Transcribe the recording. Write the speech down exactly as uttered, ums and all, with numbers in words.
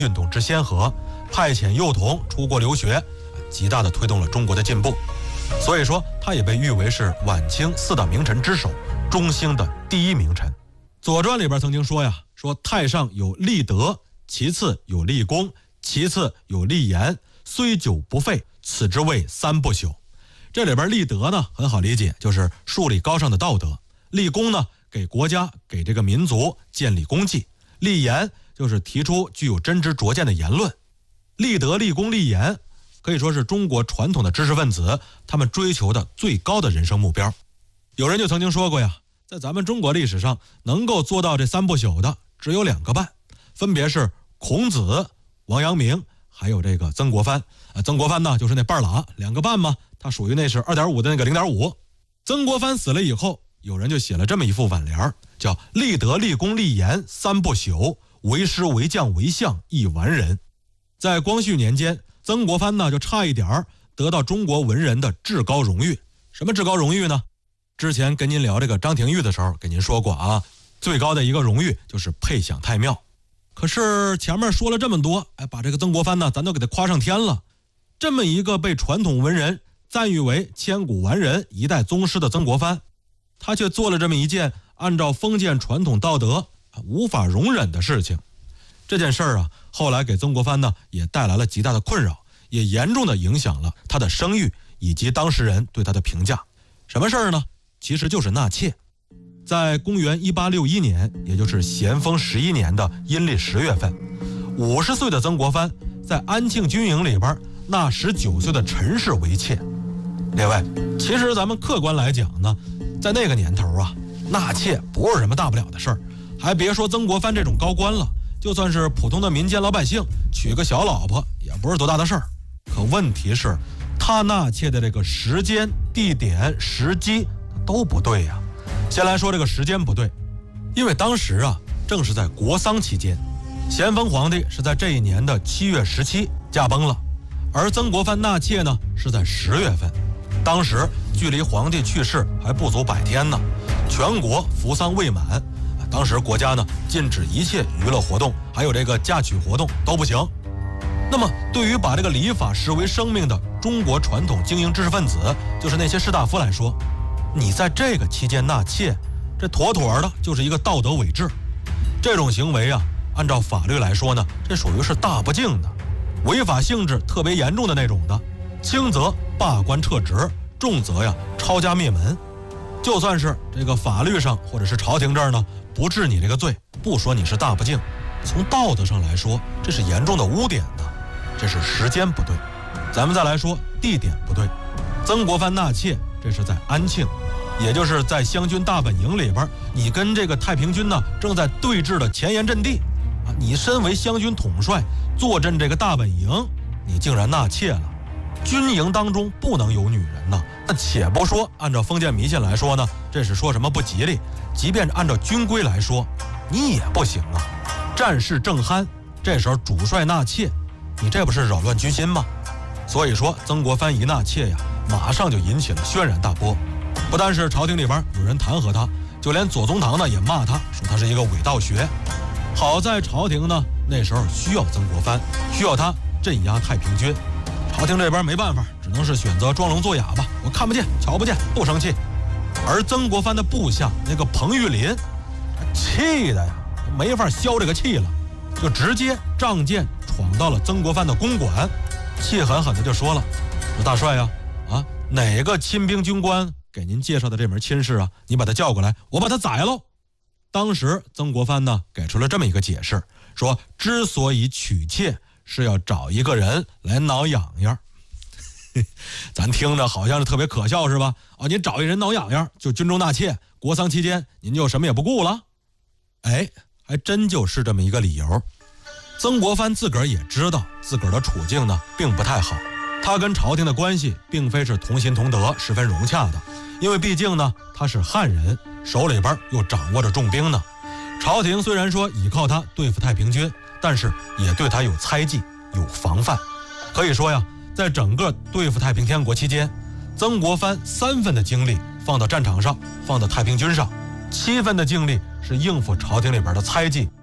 运动之先河，派遣幼童出国留学，极大地推动了中国的进步。所以说，他也被誉为是晚清四大名臣之首，中兴的第一名臣。《左传》里边曾经说呀，说太上有立德，其次有立功，其次有立言，虽久不废，此之谓三不朽。这里边立德呢很好理解，就是树立高尚的道德；立功呢，给国家给这个民族建立功绩；立言就是提出具有真知灼见的言论。立德、立功、立言可以说是中国传统的知识分子他们追求的最高的人生目标。有人就曾经说过呀，在咱们中国历史上能够做到这三不朽的只有两个半，分别是孔子、王阳明还有这个曾国藩。呃，曾国藩呢就是那半拉，两个半嘛，他属于那是 二点五 的那个 零点五。曾国藩死了以后，有人就写了这么一副挽联，叫立德、立功、立言三不朽，为师为将为相一完人。在光绪年间，曾国藩呢就差一点得到中国文人的至高荣誉。什么至高荣誉呢？之前跟您聊这个张廷玉的时候给您说过啊，最高的一个荣誉就是配享太庙。可是前面说了这么多，哎，把这个曾国藩呢咱都给他夸上天了。这么一个被传统文人赞誉为千古完人、一代宗师的曾国藩，他却做了这么一件按照封建传统道德无法容忍的事情。这件事儿啊，后来给曾国藩呢也带来了极大的困扰，也严重的影响了他的声誉以及当事人对他的评价。什么事儿呢？其实就是纳妾。在公元一八六一年，也就是咸丰十一年的阴历十月份，五十岁的曾国藩在安庆军营里边纳十九岁的陈氏为妾。另外，其实咱们客观来讲呢，在那个年头啊，纳妾不是什么大不了的事儿，还别说曾国藩这种高官了，就算是普通的民间老百姓娶个小老婆也不是多大的事儿。可问题是，他纳妾的这个时间、地点、时机都不对呀。先来说这个时间不对，因为当时啊正是在国丧期间，咸丰皇帝是在这一年的七月十七驾崩了，而曾国藩纳妾呢是在十月份。当时距离皇帝去世还不足百天呢，全国服丧未满，当时国家呢禁止一切娱乐活动，还有这个嫁娶活动都不行。那么对于把这个礼法视为生命的中国传统精英知识分子，就是那些士大夫来说，你在这个期间纳妾，这妥妥的就是一个道德伪制。这种行为啊，按照法律来说呢，这属于是大不敬的，违法性质特别严重的那种的，轻则罢官撤职，重则呀抄家灭门。就算是这个法律上或者是朝廷这儿呢不治你这个罪，不说你是大不敬，从道德上来说这是严重的污点的。这是时间不对。咱们再来说地点不对。曾国藩纳妾这是在安庆，也就是在湘军大本营里边，你跟这个太平军呢正在对峙的前沿阵地啊，你身为湘军统帅坐镇这个大本营，你竟然纳妾了。军营当中不能有女人呢，那且不说按照封建迷信来说呢，这是说什么不吉利，即便按照军规来说你也不行啊。战事正酣，这时候主帅纳妾，你这不是扰乱军心吗？所以说曾国藩一纳妾呀，马上就引起了轩然大波。不但是朝廷里边有人弹劾他，就连左宗棠呢也骂他，说他是一个伪道学。好在朝廷呢那时候需要曾国藩，需要他镇压太平军，朝廷这边没办法，只能是选择装聋作哑吧，我看不见瞧不见不生气。而曾国藩的部下那个彭玉麟，气的呀没法消这个气了，就直接仗剑闯到了曾国藩的公馆，气狠狠的就说了，说大帅呀，啊哪个亲兵军官给您介绍的这门亲事啊，你把他叫过来，我把他宰喽。当时曾国藩呢给出了这么一个解释，说之所以娶妾是要找一个人来挠痒痒。咱听着好像是特别可笑是吧？哦，您找一人挠痒痒就军中纳妾，国丧期间您就什么也不顾了？哎，还真就是这么一个理由。曾国藩自个儿也知道自个儿的处境呢并不太好，他跟朝廷的关系并非是同心同德十分融洽的，因为毕竟呢他是汉人，手里边又掌握着重兵呢。朝廷虽然说倚靠他对付太平军，但是也对他有猜忌有防范。可以说呀，在整个对付太平天国期间，曾国藩三分的精力放到战场上，放到太平军上，七分的精力是应付朝廷里边的猜忌